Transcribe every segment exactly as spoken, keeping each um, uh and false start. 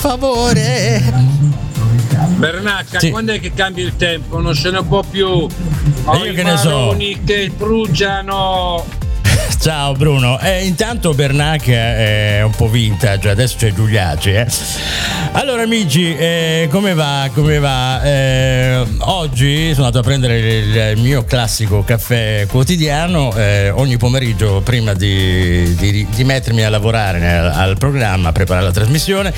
favore. Bernacca, Sì. quando è che cambia il tempo? Non se ne può più. Ho io i che ne so. maroni che bruciano. Ciao Bruno, eh, intanto Bernacca è un po' vintage, adesso c'è Giuliacci. Eh. Allora amici, eh, come va? Come va? Eh, oggi sono andato a prendere il, il mio classico caffè quotidiano, eh, ogni pomeriggio prima di, di, di mettermi a lavorare nel, al programma, a preparare la trasmissione.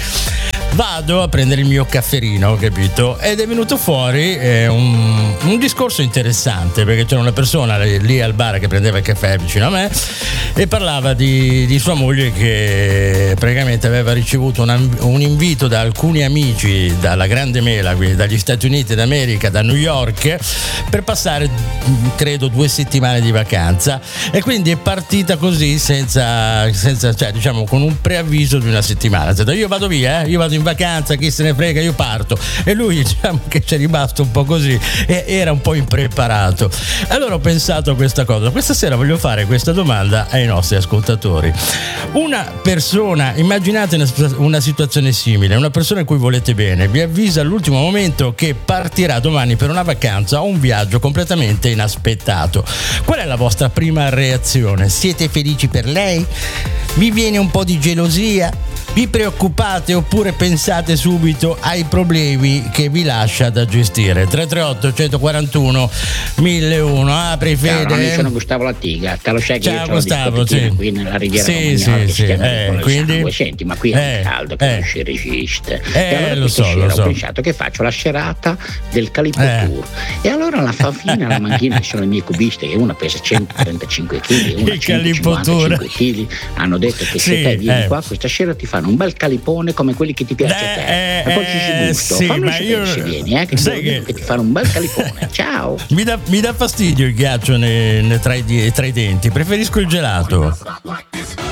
Vado a prendere il mio cafferino, capito? Ed è venuto fuori eh, un, un discorso interessante, perché c'era una persona lì al bar che prendeva il caffè vicino a me e parlava di, di sua moglie che praticamente aveva ricevuto una, un invito da alcuni amici dalla Grande Mela, quindi dagli Stati Uniti d'America, da New York, per passare credo due settimane di vacanza, e quindi è partita così senza, senza cioè diciamo con un preavviso di una settimana. Ha detto, io vado via, eh? io vado in vacanza, chi se ne frega, io parto. E lui diciamo che ci è rimasto un po' così e era un po' impreparato. Allora ho pensato a questa cosa, questa sera voglio fare questa domanda ai nostri ascoltatori. Una persona, immaginate una, una situazione simile, una persona a cui volete bene vi avvisa all'ultimo momento che partirà domani per una vacanza o un viaggio completamente inaspettato. Qual è la vostra prima reazione? Siete felici per lei? Vi viene un po' di gelosia? Vi preoccupate oppure pensate subito ai problemi che vi lascia da gestire? tre tre otto uno quattro uno mille uno. Apri Fede. Ciao, io sono Gustavo Lattiga, te lo sai che Ciao, io sono Gustavo, sì. qui nella Riviera Sì, Romagnola, sì, che sì, si chiama eh, Nicola quindi? Sangue. Senti, ma qui è Eh, un caldo che eh. non si resiste. Eh, e allora lo questa so, sera lo ho so. pensato che faccio la serata del Calippo Eh. Tour. E allora la Favina e la Manghina, che sono le mie cubiste, che una pesa centotrentacinque chili e una Il Calippo centocinquantacinque chili, hanno detto che se Sì, te vieni eh. qua questa sera ti fanno un bel calipone come quelli che ti piace a te. Eh, e poi ci si eh, gusto. sì, Fammi ma sapere io- se vieni, eh, che, ti sai devo dire che- che ti fanno un bel calipone. Ciao. Mi dà, mi dà fastidio il ghiaccio ne- ne- tra, i, di- tra i denti, preferisco il gelato.